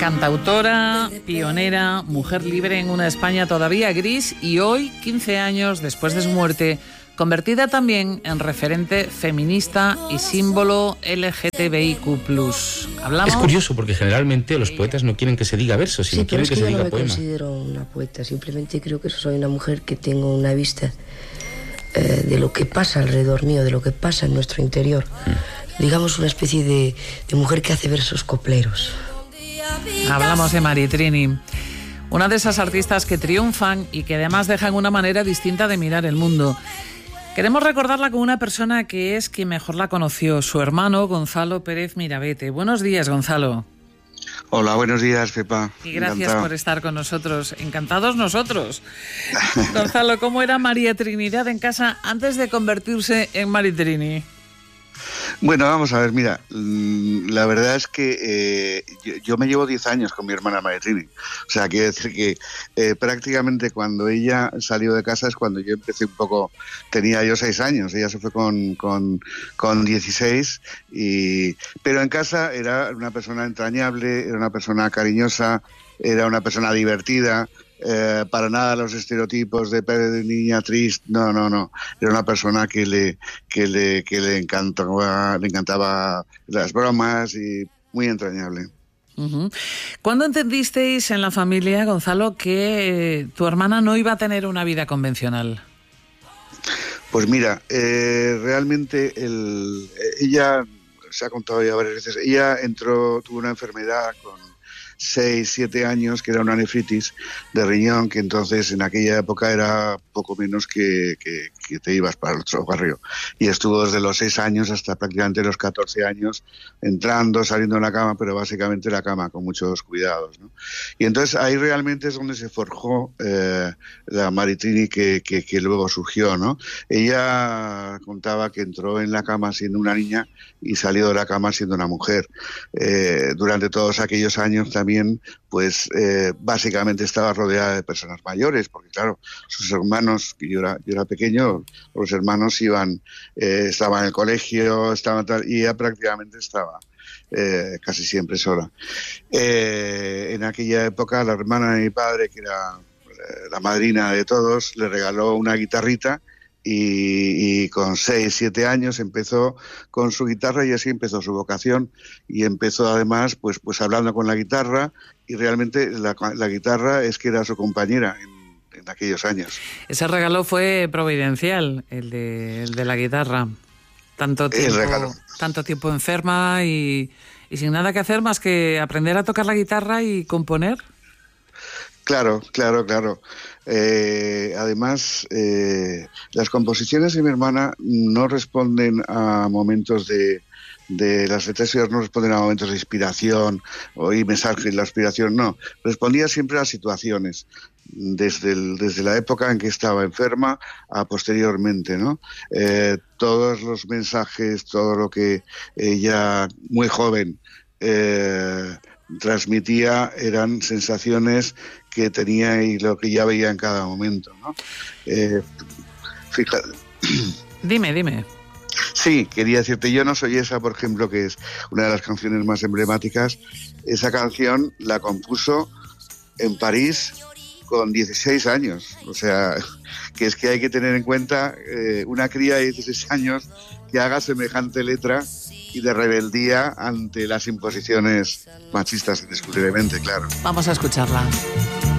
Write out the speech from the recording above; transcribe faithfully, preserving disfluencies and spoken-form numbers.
Cantautora, pionera, mujer libre en una España todavía gris y hoy, quince años después de su muerte, convertida también en referente feminista y símbolo L G T B I Q plus. ¿Hablamos? Es curioso porque generalmente los poetas no quieren que se diga versos, sino sí, quieren es que, que se yo diga no me poema. considero una poeta, simplemente creo que soy una mujer que tengo una vista eh, de lo que pasa alrededor mío, de lo que pasa en nuestro interior. Mm. Digamos una especie de, de mujer que hace versos copleros. Hablamos de Maritrini, una de esas artistas que triunfan y que además dejan una manera distinta de mirar el mundo. Queremos recordarla con una persona que es quien mejor la conoció, su hermano Gonzalo Pérez Mirabete. Buenos días, Gonzalo. Hola, buenos días, Pepa. Y gracias Encantado. por estar con nosotros. Encantados nosotros. Gonzalo, ¿cómo era María Trinidad en casa antes de convertirse en Maritrini? Bueno, vamos a ver, mira, la verdad es que eh, yo, yo me llevo diez años con mi hermana Maritrini. O sea, quiere decir que eh, prácticamente cuando ella salió de casa es cuando yo empecé un poco, tenía yo seis años, ella se fue con, con, con dieciséis, y, pero en casa era una persona entrañable, era una persona cariñosa, era una persona divertida. Eh, para nada los estereotipos de, de niña triste, no, no, no. Era una persona que le que le que le encantaba, le encantaba las bromas y muy entrañable. Uh-huh. ¿Cuándo entendisteis en la familia, Gonzalo, que eh, tu hermana no iba a tener una vida convencional? Pues mira, eh, realmente el, ella, se ha contado ya varias veces, ella entró, tuvo una enfermedad con seis, siete años, que era una nefritis de riñón, que entonces en aquella época era poco menos que, que, que te ibas para el otro barrio. Y estuvo desde los seis años hasta prácticamente los catorce años, entrando, saliendo de la cama, pero básicamente la cama, con muchos cuidados, ¿no? Y entonces ahí realmente es donde se forjó eh, la Maritrini que, que, que luego surgió, ¿no? Ella contaba que entró en la cama siendo una niña y salió de la cama siendo una mujer. Eh, durante todos aquellos años también pues eh, básicamente estaba rodeada de personas mayores, porque claro, sus hermanos, que yo era, yo era pequeño, los hermanos iban, eh, estaban en el colegio, estaban tal, y ella prácticamente estaba eh, casi siempre sola. Eh, en aquella época la hermana de mi padre, que era eh, la madrina de todos, le regaló una guitarrita. Y, y con seis, siete años empezó con su guitarra y así empezó su vocación, y empezó además pues pues hablando con la guitarra, y realmente la, la guitarra es que era su compañera en, en aquellos años. Ese regalo fue providencial, el de, el de la guitarra. Tanto tiempo, el regalo. Tanto tiempo enferma y, y sin nada que hacer más que aprender a tocar la guitarra y componer. Claro, claro, claro. Eh, además, eh, las composiciones de mi hermana no responden a momentos de, de las letras, no responden a momentos de inspiración o y mensajes, la inspiración no. Respondía siempre a situaciones, desde, el, desde la época en que estaba enferma a posteriormente, ¿no? Eh, todos los mensajes, todo lo que ella, muy joven, eh, transmitía eran sensaciones que tenía y lo que ya veía en cada momento, ¿no? Eh, fíjate. Dime, dime. Sí, quería decirte, Yo no soy esa, por ejemplo, que es una de las canciones más emblemáticas. Esa canción la compuso en París con dieciséis años. O sea, que es que hay que tener en cuenta eh, una cría de dieciséis años que haga semejante letra y de rebeldía ante las imposiciones machistas, indiscutiblemente, claro. Vamos a escucharla.